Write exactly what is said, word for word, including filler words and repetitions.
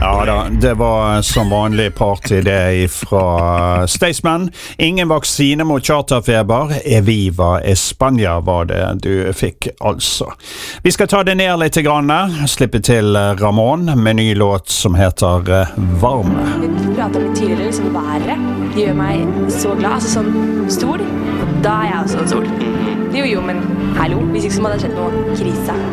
Ja da, det var som vanlig party det fra Staysman. Ingen vaksine mot charterfeber. Eviva Espanja var det du fikk altså. Vi skal ta det ned litt grann, slippe til Ramón med ny låt som heter Varme. Vi pratet litt tidligere, liksom været. Det gjør meg så glad, altså sånn stol. Da er jeg også en sol. Jo jo, men hallo, hvis ikke så må det ha skjedd noe krise.